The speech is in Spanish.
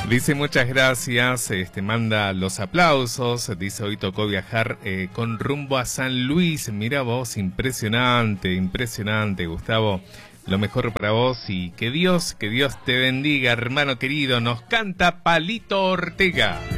Dice muchas gracias, manda los aplausos, dice hoy tocó viajar con rumbo a San Luis, mira vos, impresionante, impresionante, Gustavo, lo mejor para vos y que Dios te bendiga, hermano querido, nos canta Palito Ortega.